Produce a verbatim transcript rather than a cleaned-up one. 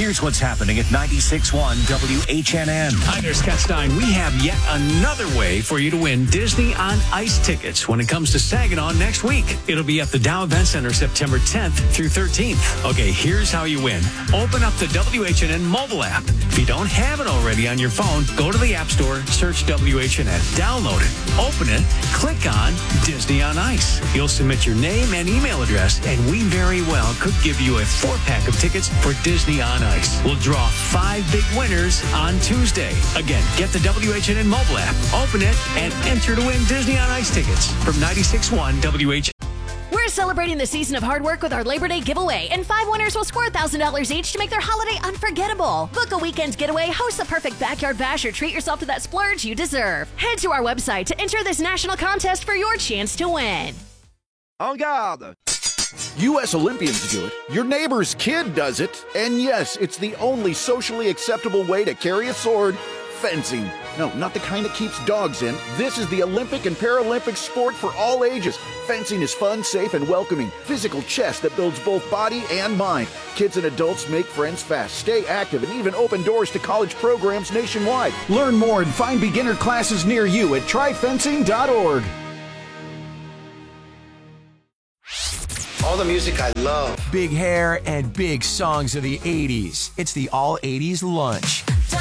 Here's what's happening at ninety-six point one W H N N. Hi there, Scott Stein. We have yet another way for you to win Disney on Ice tickets when it comes to Saginaw next week. It'll be at the Dow Event Center September tenth through thirteenth. Okay, here's how you win. Open up the W H N N mobile app. If you don't have it already on your phone, go to the App Store, search W H N N, download it, open it, click on Disney on Ice. You'll submit your name and email address, and we very well could give you a four-pack of tickets for Disney on Ice. We'll draw five big winners on Tuesday. Again, get the W H N N mobile app, open it, and enter to win Disney on Ice tickets from ninety-six point one W H N N. We're celebrating the season of hard work with our Labor Day giveaway, and five winners will score one thousand dollars each to make their holiday unforgettable. Book a weekend getaway, host the perfect backyard bash, or treat yourself to that splurge you deserve. Head to our website to enter this national contest for your chance to win. En garde! U S Olympians do it, your neighbor's kid does it, and yes, it's the only socially acceptable way to carry a sword: fencing. No, not the kind that keeps dogs in. This is the Olympic and Paralympic sport for all ages. Fencing is fun, safe, and welcoming. Physical chess that builds both body and mind. Kids and adults make friends fast, stay active, and even open doors to college programs nationwide. Learn more and find beginner classes near you at try fencing dot org. All the music I love. Big hair and big songs of the eighties. It's the All eighties Lunch.